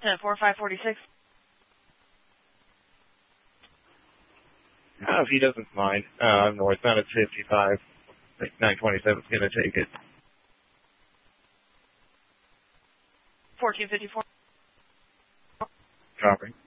at 4546. If he doesn't mind, northbound at 55. I think 927 is going to take it. 1454. Dropping.